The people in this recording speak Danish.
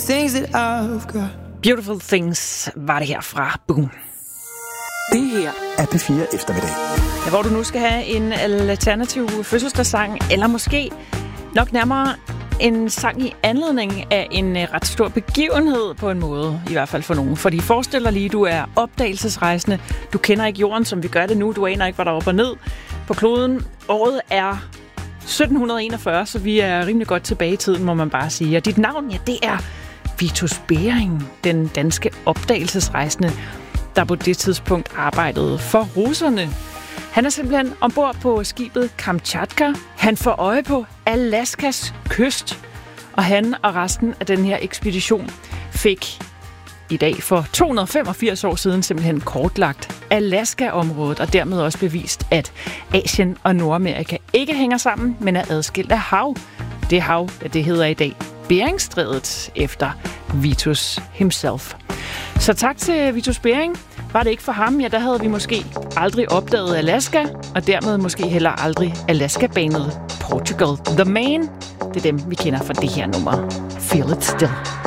Things that I've got. Beautiful Things var det her fra Boom. Det her er P4 Eftermiddag. Ja, hvor du nu skal have en alternativ fødselsdagssang, eller måske nok nærmere en sang i anledning af en ret stor begivenhed på en måde, i hvert fald for nogen. Fordi forestil dig lige, du er opdagelsesrejsende, du kender ikke jorden, som vi gør det nu, du aner ikke, hvad der er op og ned på kloden. Året er 1741, så vi er rimelig godt tilbage i tiden, må man bare sige. Og dit navn, ja, det er Vitus Bering, den danske opdagelsesrejsende, der på det tidspunkt arbejdede for russerne. Han er simpelthen ombord på skibet Kamchatka. Han får øje på Alaskas kyst, og han og resten af den her ekspedition fik i dag for 285 år siden simpelthen kortlagt Alaska-området, og dermed også bevist, at Asien og Nordamerika ikke hænger sammen, men er adskilt af hav. Det hav, det hedder i dag Beringstrædet, efter Vitus himself. Så tak til Vitus Bering. Var det ikke for ham, ja, der havde vi måske aldrig opdaget Alaska, og dermed måske heller aldrig Alaska-banet Portugal. The Main, det er dem, vi kender fra det her nummer. Feel It Still.